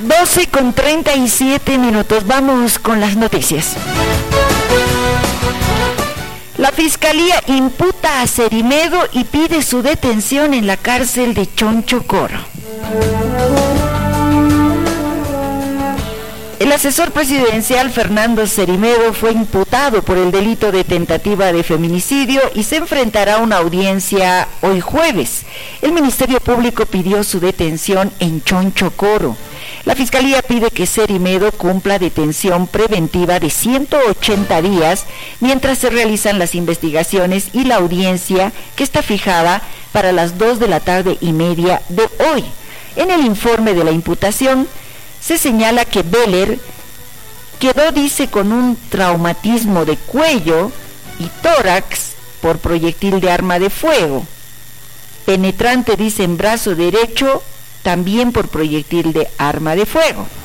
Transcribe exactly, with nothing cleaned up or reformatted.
doce con treinta y siete minutos. Vamos con las noticias. La Fiscalía imputa a Cerimedo y pide su detención en la cárcel de Chonchocoro. El asesor presidencial Fernando Cerimedo fue imputado por el delito de tentativa de feminicidio y se enfrentará a una audiencia hoy jueves. El Ministerio Público pidió su detención en Chonchocoro. La Fiscalía pide que Cerimedo cumpla detención preventiva de ciento ochenta días mientras se realizan las investigaciones y la audiencia que está fijada para las dos de la tarde y media de hoy. En el informe de la imputación se señala que Beller quedó, dice, con un traumatismo de cuello y tórax por proyectil de arma de fuego. Penetrante, dice, en brazo derecho, también por proyectil de arma de fuego.